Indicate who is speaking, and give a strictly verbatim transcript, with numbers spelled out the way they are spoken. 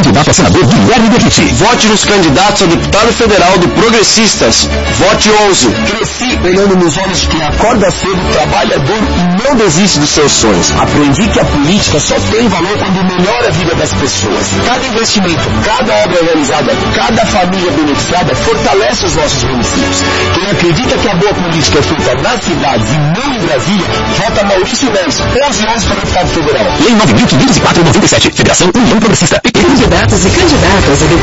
Speaker 1: candidato a senador Guilherme Bequiti.
Speaker 2: Vote nos candidatos a deputado federal do Progressistas. Vote onze.
Speaker 3: Cresci olhando nos olhos de quem acorda cedo, trabalha duro e não desiste dos seus sonhos. Aprendi que a política só tem valor quando melhora a vida das pessoas. Cada investimento, cada obra realizada, cada família beneficiada fortalece os nossos municípios. Quem acredita que a boa política é feita nas cidades e não em Brasília, vota Maurício Neves, onze onze para deputado federal.
Speaker 1: Lei nove mil quinhentos e quatro, noventa e sete. Federação União Progressista.
Speaker 4: Candidatos e candidatas a deputado